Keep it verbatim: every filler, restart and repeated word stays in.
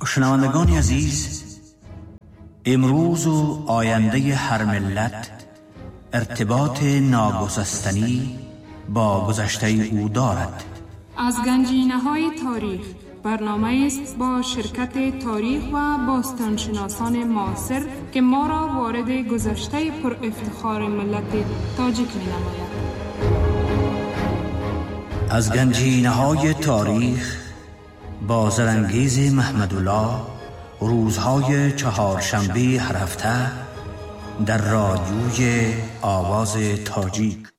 شنوندگان عزیز، امروز و آینده هر ملت ارتباط ناگسستنی با گذشته او دارد. از گنجینه‌های تاریخ برنامه است با شرکت تاریخ و باستانشناسان معاصر که ما را وارد گذشته پر افتخار ملت تاجیک می نماید. از گنجینه‌های تاریخ با زرانگیز محمدالله، روزهای چهارشنبه هر هفته در رادیوی آواز تاجیک.